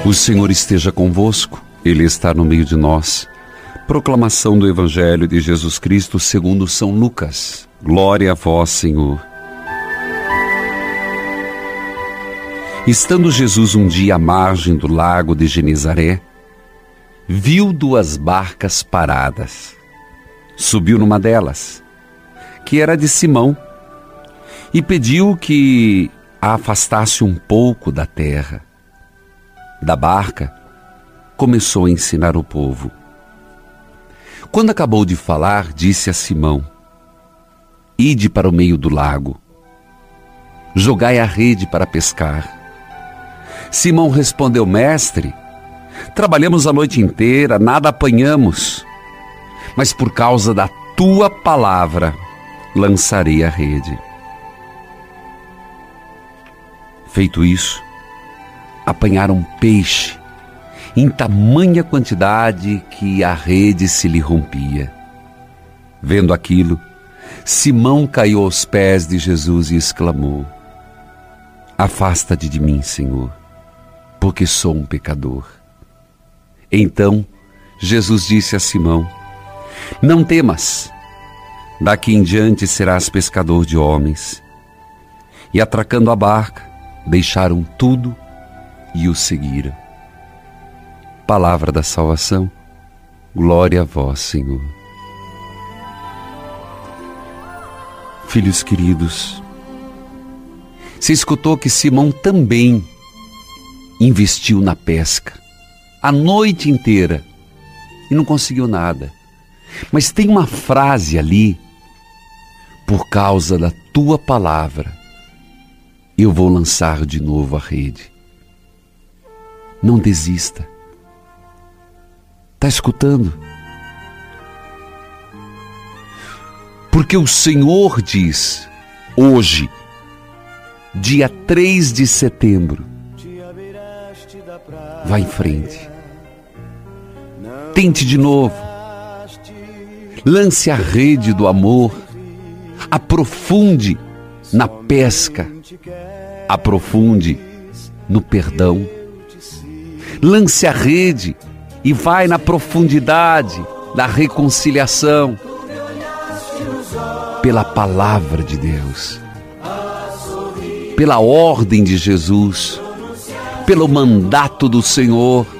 O Senhor esteja convosco, Ele está no meio de nós. Proclamação do Evangelho de Jesus Cristo segundo São Lucas. Glória a vós, Senhor. Estando Jesus um dia à margem do lago de Genezaré, viu duas barcas paradas. Subiu numa delas, que era de Simão, e pediu que a afastasse um pouco da terra. Da barca, começou a ensinar o povo. Quando acabou de falar, disse a Simão: Ide para o meio do lago, jogai a rede para pescar. Simão respondeu: Mestre, trabalhamos a noite inteira, nada apanhamos, mas por causa da tua palavra lançarei a rede. Feito isso, apanharam peixe em tamanha quantidade que a rede se lhe rompia. Vendo aquilo, Simão caiu aos pés de Jesus e exclamou: Afasta-te de mim, Senhor, porque sou um pecador. Então Jesus disse a Simão: Não temas, daqui em diante serás pescador de homens. E atracando a barca, deixaram tudo e o seguiram. Palavra da salvação, glória a vós, Senhor. Filhos queridos, se escutou que Simão também investiu na pesca a noite inteira e não conseguiu nada. Mas tem uma frase ali: por causa da tua palavra, eu vou lançar de novo a rede. Não desista. Está escutando? Porque o Senhor diz, hoje, dia 3 de setembro, vá em frente. Tente de novo. Lance a rede do amor. Aprofunde na pesca. Aprofunde no perdão. Lance a rede e vai na profundidade da reconciliação. Pela palavra de Deus, pela ordem de Jesus, pelo mandato do Senhor.